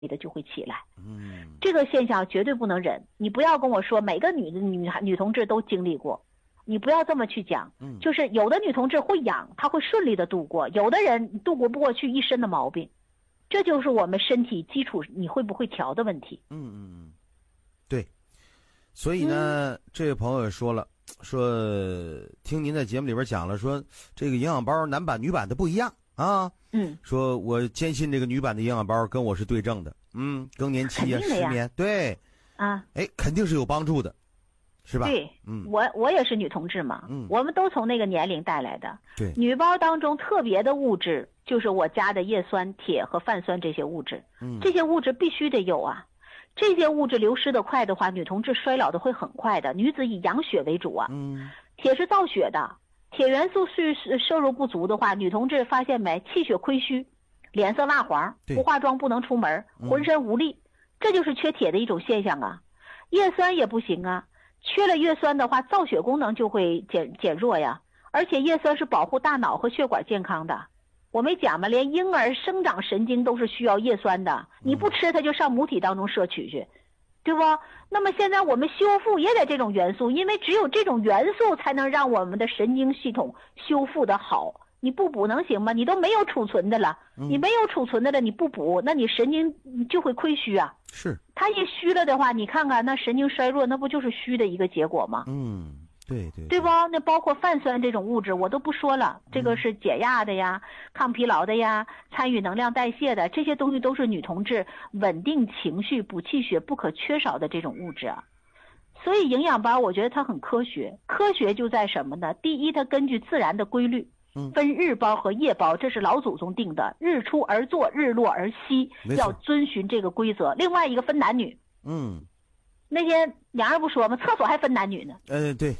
的就会起来。这个现象绝对不能忍。你不要跟我说每个女同志都经历过，你不要这么去讲。就是有的女同志会养，她会顺利的度过，有的人度过不过去一身的毛病。这就是我们身体基础你会不会调的问题。 对。所以呢，这位朋友说了，说听您在节目里边讲了，说这个营养包男版女版的不一样啊。说我坚信这个女版的营养包跟我是对症的。更年期呀，失眠，对啊，肯定是有帮助的，是吧？ 对，我也是女同志嘛，我们都从那个年龄带来的。对，女包当中特别的物质就是我加的叶酸、铁和泛酸这些物质，这些物质必须得有啊。这些物质流失的快的话，女同志衰老的会很快的。女子以养血为主啊，铁是造血的，铁元素摄入不足的话，女同志发现没，气血亏虚，脸色蜡黄，不化妆不能出门，浑身无力，这就是缺铁的一种现象啊。叶酸也不行啊，缺了叶酸的话，造血功能就会减弱呀。而且叶酸是保护大脑和血管健康的。我没讲吗？连婴儿生长神经都是需要叶酸的，你不吃它就上母体当中摄取去，对不？那么现在我们修复也得这种元素，因为只有这种元素才能让我们的神经系统修复的好。你不补能行吗？你都没有储存的了，你没有储存的了，你不补，那你神经就会亏虚啊。 是， 它一虚了的话，你看看那神经衰弱，那不就是虚的一个结果吗？ 对不？那包括泛酸这种物质我都不说了，这个是解压的呀，抗疲劳的呀，参与能量代谢的，这些东西都是女同志稳定情绪、补气血不可缺少的这种物质啊。所以营养包我觉得它很科学，科学就在什么呢？第一，它根据自然的规律，分日包和夜包，这是老祖宗定的，日出而作，日落而息，要遵循这个规则。另外一个分男女，那些娘儿不说吗？厕所还分男女呢。 对， 对，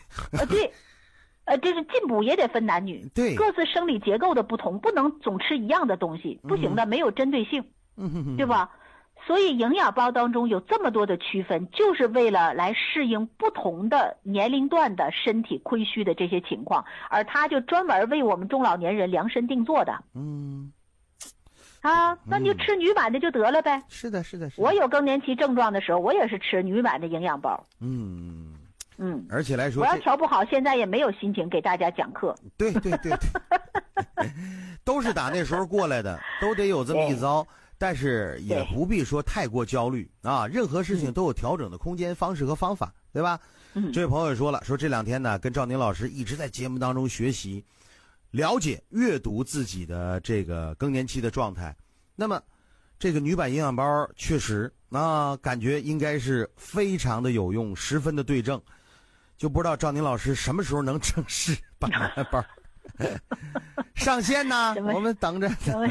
这是进补也得分男女， 对， 各自生理结构的不同，不能总吃一样的东西，不行的，没有针对性，对吧？所以营养包当中有这么多的区分，就是为了来适应不同的年龄段的身体亏虚的这些情况，而它就专门为我们中老年人量身定做的。那你就吃女版的就得了呗。 是的。 我有更年期症状的时候，我也是吃女版的营养包。 而且来说， 我要调不好，现在也没有心情给大家讲课。 对，都是打那时候过来的，都得有这么一遭。但是也不必说太过焦虑啊，任何事情都有调整的空间、方式和方法，对吧？这位朋友也说了，说这两天呢，跟赵宁老师一直在节目当中学习。了解阅读自己的这个更年期的状态，那么这个女版营养包确实感觉应该是非常的有用，十分的对症，就不知道赵宁老师什么时候能正式把那包上线呢？我们等着。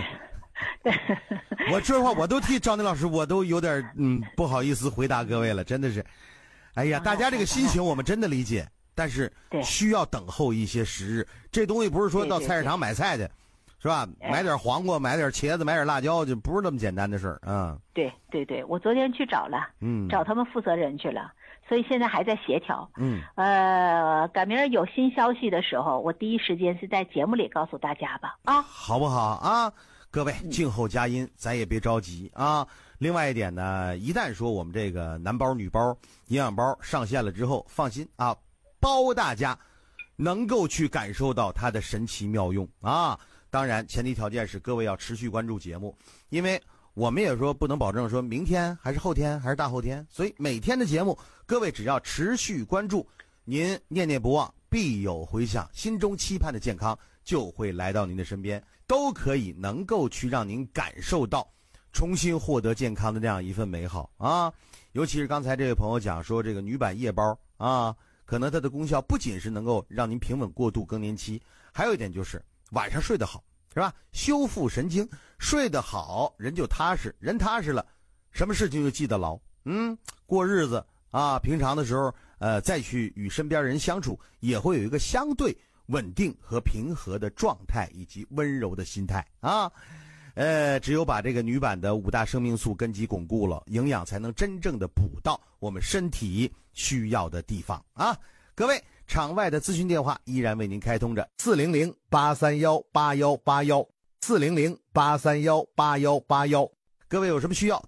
我说话我都替赵宁老师，我都有点不好意思回答各位了，真的是，哎呀，大家这个心情我们真的理解。但是需要等候一些时日，这东西不是说到菜市场买菜的，是吧？买点黄瓜，买点茄子，买点辣椒，就不是那么简单的事儿啊。对， 我昨天去找了，找他们负责人去了，所以现在还在协调。赶明儿有新消息的时候，我第一时间是在节目里告诉大家吧， 好不好啊？各位静候佳音，咱也别着急啊。另外一点呢，一旦说我们这个男包、女包、营养包上线了之后，放心啊。包大家能够去感受到它的神奇妙用啊！当然，前提条件是各位要持续关注节目，因为我们也说不能保证说明天还是后天还是大后天，所以每天的节目，各位只要持续关注，您念念不忘，必有回响，心中期盼的健康就会来到您的身边，都可以能够去让您感受到重新获得健康的这样一份美好啊！尤其是刚才这位朋友讲说这个女版夜包啊。可能它的功效不仅是能够让您平稳过渡更年期，还有一点就是晚上睡得好，是吧？修复神经，睡得好，人就踏实，人踏实了，什么事情就记得牢。过日子啊，平常的时候，再去与身边人相处，也会有一个相对稳定和平和的状态，以及温柔的心态啊。只有把这个女版的5大生命素根基巩固了，营养才能真正的补到我们身体需要的地方啊！各位，场外的咨询电话依然为您开通着，400-831-8181，400-831-8181。 各位有什么需要